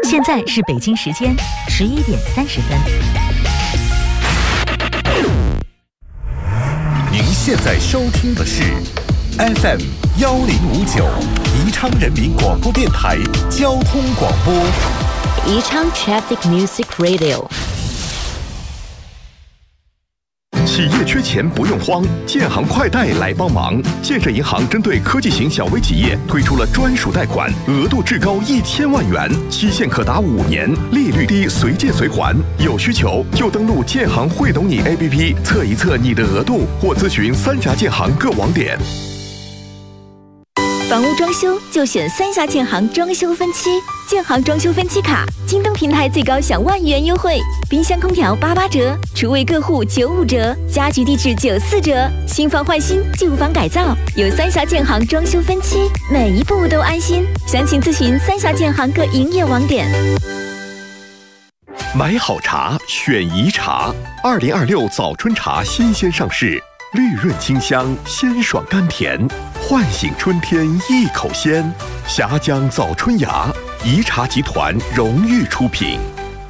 现在是北京时间11点30分。 您现在收听的是 FM 1059宜昌人民广播电台交通广播。 宜昌 Traffic Music Radio。 企业缺钱不用慌，建行快贷来帮忙。建设银行针对科技型小微企业推出了专属贷款，额度至高1000万元，期限可达5年，利率低，随借随还。有需求就登录建行会懂你 APP 测一测你的额度，或咨询3家建行各网点。 房屋装修就选3家建行装修分期，建行装修分期卡，京东平台最高享1万元优惠，冰箱空调88折，厨卫各户95折，家居地质94折，新房换新，旧房改造，有3家建行装修分期，每一步都安心。详情咨询3家建行各营业网点。 买好茶，选宜茶。2026早春茶新鲜上市，绿润清香，鲜爽甘甜，唤醒春天一口鲜。峡江早春芽，宜茶集团荣誉出品。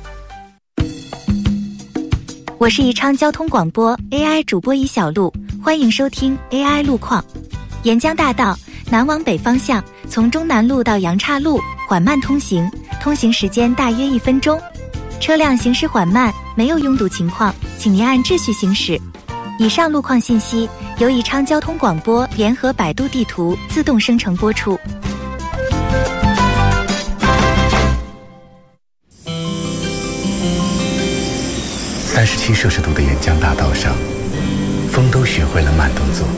我是宜昌交通广播 AI 主播尹小璐，欢迎收听 AI 路况。沿江大道南往北方向，从中南路到杨岔路缓慢通行，通行时间大约1分钟。车辆行驶缓慢，没有拥堵情况，请您按秩序行驶。以上路况信息由宜昌交通广播联合百度地图自动生成播出。 37摄氏度的沿江大道上，风都学会了慢动作。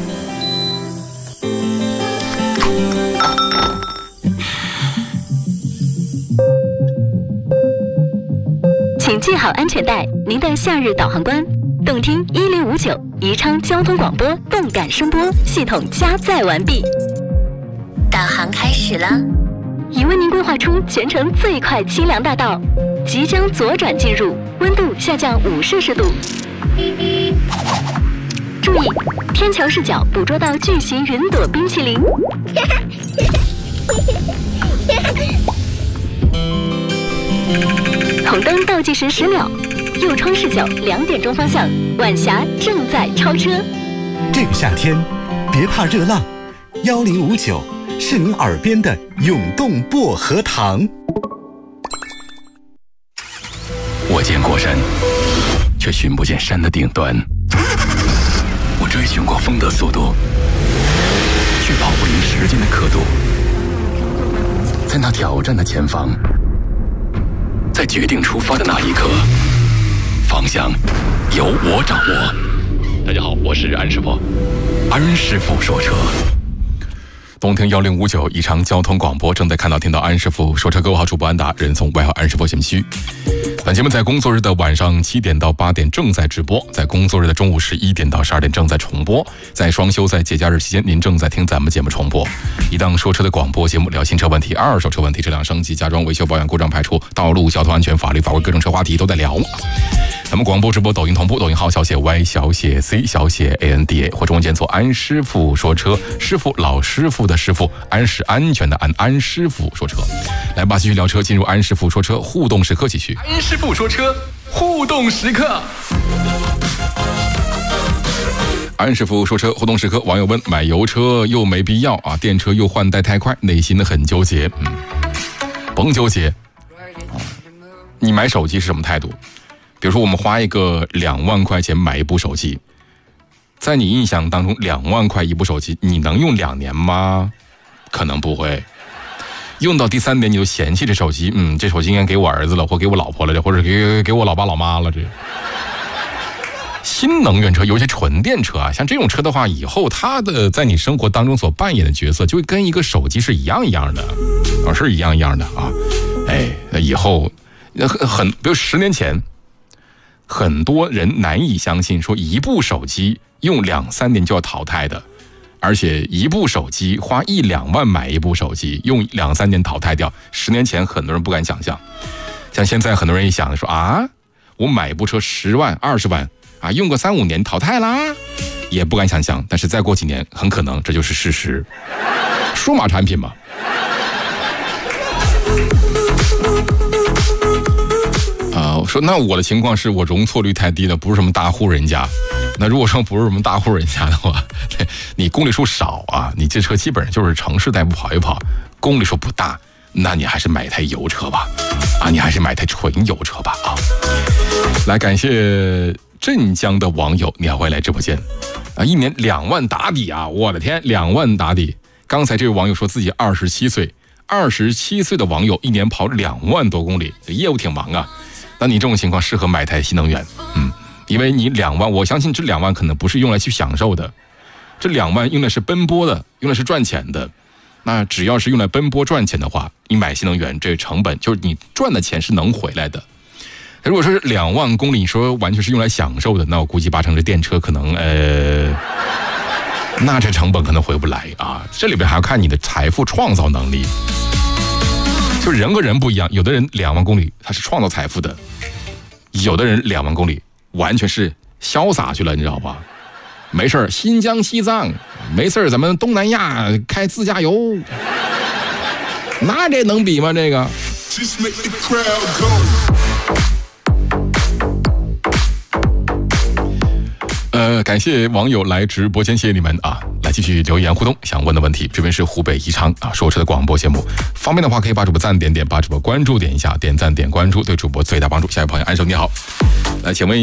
请系好安全带，您的夏日导航官。动听1059宜昌交通广播动感声波系统加载完毕， 导航开始了， 已为您规划出全程最快清凉大道，即将左转进入，温度下降5摄氏度。注意，天桥视角捕捉到巨型云朵冰淇淋。红灯倒计时10秒，右窗视角2点钟方向，晚霞正在超车。 这个夏天，别怕热浪，1059是您耳边的永动薄荷糖。 我见过山，却寻不见山的顶端。我追寻过风的速度，却跑不赢时间的刻度。在那挑战的前方，在决定出发的那一刻，方向由我掌握。大家好，我是安师傅，安师傅说车。东听1059宜昌交通广播正在听到安师傅说车，各位好，主播安达，人送外号安师傅贤虚。本节目在工作日的晚上7点到8点正在直播，在工作日的中午11点到12点正在重播，在双休在节假日期间您正在听咱们节目重播。一档说车的广播节目，聊新车问题、二手车问题、质量升级、家装维修保养、故障排除、道路交通安全、法律法规、各种车话题都在聊。咱们广播直播抖音同步，抖音号小写 Y 小写 C 小写 ANDA 或中文检索安师傅说车，师傅老师傅的师傅，安是安全的安，安师傅说车。来吧，继续聊车，进入安师傅说车互动时刻继续。安师傅说车互动时刻。安师傅说车互动时刻，网友问：买油车又没必要啊，电车又换代太快，内心很纠结。甭纠结。你买手机是什么态度？比如说我们花一个2万块钱买一部手机，在你印象当中2万块一部手机你能用2年吗？可能不会。用到第3年你就嫌弃这手机，这手机应该给我儿子了，或给我老婆了，或者给我老爸老妈了。这新能源车，有一些纯电车啊，像这种车的话，以后它的在你生活当中所扮演的角色，就跟一个手机是一样的，是一样的啊。以后比如10年前，很多人难以相信说一部手机用2-3年就要淘汰的，而且一部手机花1-2万买一部手机，用2-3年淘汰掉，10年前很多人不敢想象。像现在很多人一想说啊，我买一部车10万20万啊，用个3-5年淘汰啦，也不敢想象。但是再过几年，很可能这就是事实。数码产品嘛。 说那我的情况是我容错率太低了，不是什么大户人家。那如果说不是什么大户人家的话，你公里数少啊，你这车基本上就是城市代步跑一跑，公里数不大，那你还是买一台油车吧，啊，你还是买一台纯油车吧啊。来，感谢镇江的网友，你还会来直播间啊，一年2万打底啊，我的天，2万打底。刚才这位网友说自己27岁的网友一年跑2万多公里，业务挺忙啊。那你这种情况适合买台新能源，因为你2万，我相信这2万可能不是用来去享受的，这2万用的是奔波的，用的是赚钱的。那只要是用来奔波赚钱的话，你买新能源这成本就是你赚的钱是能回来的。如果说是2万公里，你说完全是用来享受的，那我估计80%这电车可能那这成本可能回不来啊！这里边还要看你的财富创造能力，就人和人不一样，有的人2万公里他是创造财富的，有的人2万公里完全是潇洒去了，你知道吧？没事新疆西藏，没事咱们东南亚开自驾游，那这能比吗？这个。感谢网友来直播间，谢谢你们啊！来继续留言互动，想问的问题，这边是湖北宜昌啊说车的广播节目，方便的话可以把主播赞点，把主播关注点一下，点赞点关注对主播最大帮助。下一位朋友安生你好，来请问